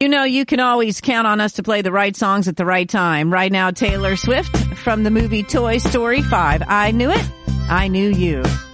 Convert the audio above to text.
You know, you can always count on us to play the right songs at the right time. Right now, Taylor Swift from the movie Toy Story 5. I Knew It, I Knew You.